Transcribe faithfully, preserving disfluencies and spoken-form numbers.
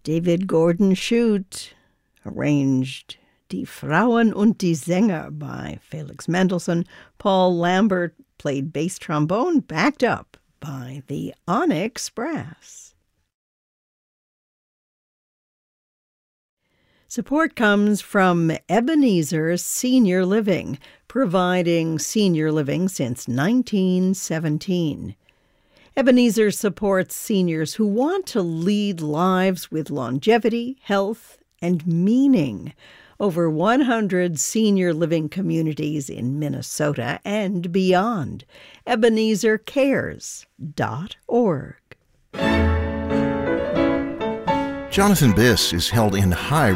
David Gordon Shute, arranged Die Frauen und die Sänger by Felix Mendelssohn. Paul Lambert played bass trombone, backed up by the Onyx Brass. Support comes from Ebenezer Senior Living, providing senior living since nineteen seventeen. Ebenezer supports seniors who want to lead lives with longevity, health, and meaning. Over one hundred senior living communities in Minnesota and beyond. Ebenezer Cares dot org. Jonathan Biss is held in high